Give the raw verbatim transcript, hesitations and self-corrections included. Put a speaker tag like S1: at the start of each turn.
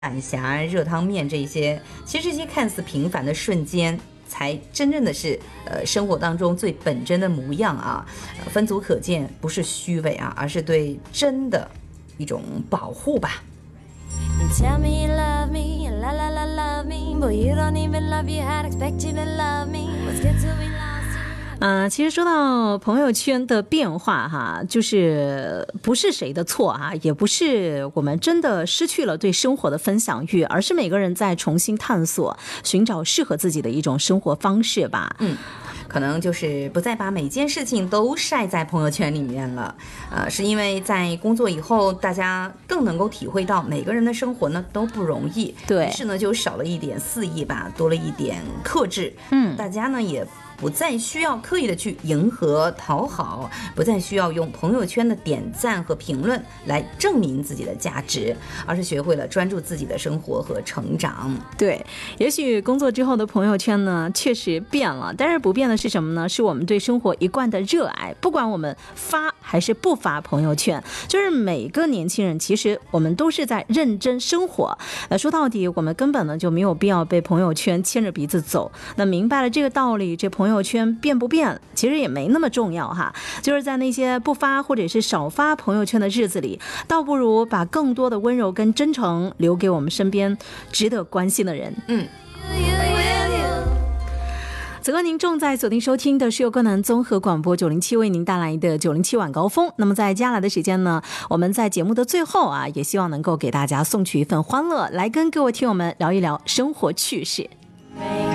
S1: 晚霞、热汤面这些，其实这些看似平凡的瞬间，才真正的是呃生活当中最本真的模样啊！呃、分组可见，不是虚伪啊，而是对真的一种保护吧。You tell me you love me, you la la la love me, but you don't even love you, I'd expect you to love me. What's good till we lost?
S2: 呃，其实说到朋友圈的变化哈，就是不是谁的错哈，也不是我们真的失去了对生活的分享欲，而是每个人在重新探索，寻找适合自己的一种生活方式吧。
S1: 嗯。可能就是不再把每件事情都晒在朋友圈里面了，呃，是因为在工作以后，大家更能够体会到每个人的生活呢都不容易，
S2: 对，
S1: 于是呢就少了一点肆意吧，多了一点克制，
S2: 嗯，
S1: 大家呢也不再需要刻意的去迎合讨好，不再需要用朋友圈的点赞和评论来证明自己的价值，而是学会了专注自己的生活和成长。
S2: 对，也许工作之后的朋友圈呢确实变了，但是不变的是什么呢？是我们对生活一贯的热爱，不管我们发还是不发朋友圈，就是每个年轻人其实我们都是在认真生活。那说到底，我们根本呢就没有必要被朋友圈牵着鼻子走。那明白了这个道理，这朋友朋友圈变不变其实也没那么重要哈，就是在那些不发或者是少发朋友圈的日子里，倒不如把更多的温柔跟真诚留给我们身边值得关心的人。
S1: 嗯，
S2: 此刻您正在锁定收听的是由歌南综合广播九零七为您带来的九零七晚高峰。那么在接下来的时间呢，我们在节目的最后啊，也希望能够给大家送去一份欢乐，来跟各位听友们聊一聊生活趣事。